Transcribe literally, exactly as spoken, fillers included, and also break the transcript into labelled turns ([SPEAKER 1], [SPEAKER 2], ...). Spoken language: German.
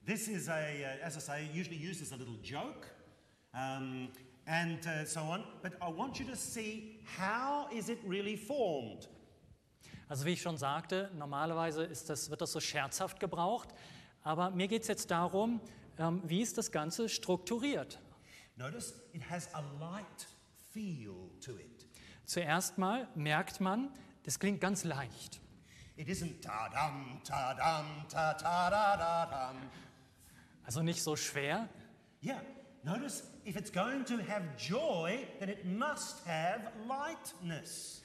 [SPEAKER 1] This is a, uh, as I say, usually used as a little joke, um, and uh, so on. But I want you to see, how is it really formed?
[SPEAKER 2] Also wie ich schon sagte, normalerweise ist das, wird das so scherzhaft gebraucht, aber mir geht es jetzt darum, ähm, wie ist das Ganze strukturiert?
[SPEAKER 1] Notice it has a light feel to it.
[SPEAKER 2] Zuerst mal merkt man, das klingt ganz leicht.
[SPEAKER 1] It isn't ta-dum, ta-dum, ta-ta-da-da-dum.
[SPEAKER 2] Also nicht so schwer.
[SPEAKER 1] Yeah, notice if it's going to have joy, then it must have lightness.